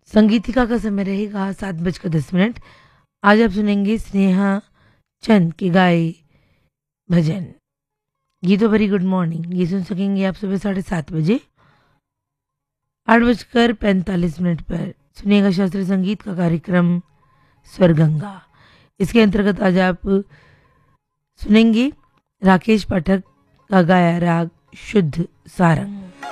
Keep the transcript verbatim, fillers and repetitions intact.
संगीतिका का समय रहेगा सात बजकर दस मिनट। आज आप सुनेंगे स्नेहा चंद के गाए भजन। गीतों भरी गुड मॉर्निंग ये सुन सकेंगे आप सुबह साढ़े सात बजे। आठ बजकर पैंतालीस मिनट पर सुनिएगा शास्त्रीय संगीत का कार्यक्रम स्वरगंगा। इसके अंतर्गत आज आप सुनेंगे राकेश पाठक का गाया राग शुद्ध सारंग।